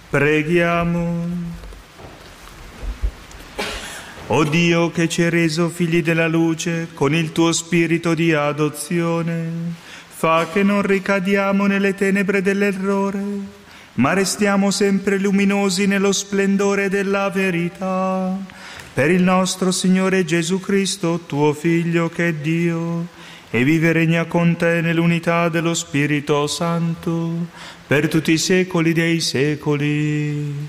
Preghiamo. O Dio che ci hai reso figli della luce con il tuo spirito di adozione, fa che non ricadiamo nelle tenebre dell'errore, ma restiamo sempre luminosi nello splendore della verità. Per il nostro Signore Gesù Cristo, tuo Figlio che è Dio, e vive e regna con te nell'unità dello Spirito Santo, per tutti i secoli dei secoli.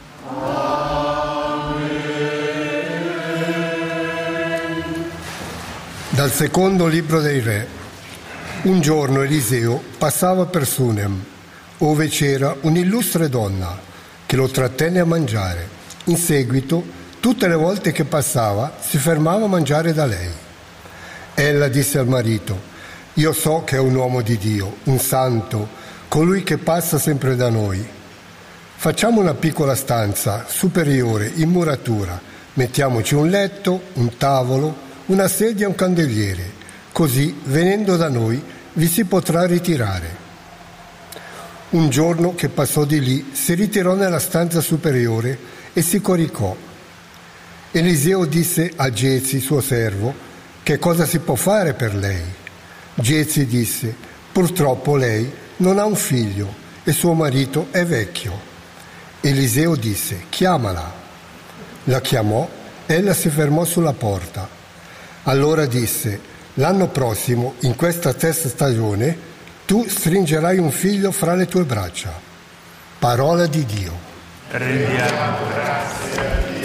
Dal secondo libro dei Re. Un giorno Eliseo passava per Sunem, ove c'era un'illustre donna che lo trattenne a mangiare. In seguito, tutte le volte che passava, si fermava a mangiare da lei. Ella disse al marito: «Io so che è un uomo di Dio, un santo, colui che passa sempre da noi. Facciamo una piccola stanza superiore in muratura, mettiamoci un letto, un tavolo, una sedia e un candeliere, così venendo da noi vi si potrà ritirare». Un giorno che passò di lì si ritirò nella stanza superiore e si coricò. Eliseo disse a Gezi, suo servo, che cosa si può fare per lei. Gezi disse: «Purtroppo lei non ha un figlio e suo marito è vecchio». Eliseo disse: «Chiamala». La chiamò, ella si fermò sulla porta. Allora disse: «L'anno prossimo, in questa stessa stagione, tu stringerai un figlio fra le tue braccia». Parola di Dio. Rendiamo grazie.